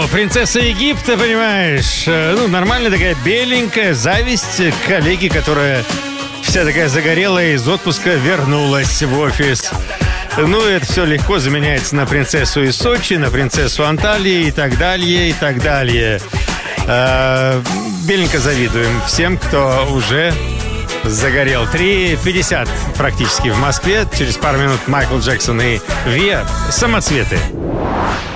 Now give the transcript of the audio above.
принцесса Египта, понимаешь? Нормальная такая беленькая зависть коллеги, которая вся такая загорелая из отпуска вернулась в офис. Это все легко заменяется на принцессу из Сочи, на принцессу Анталии и так далее, и так далее. Беленько завидуем всем, кто уже загорел. 3:50 практически в Москве. Через пару минут Майкл Джексон и Виа. Самоцветы.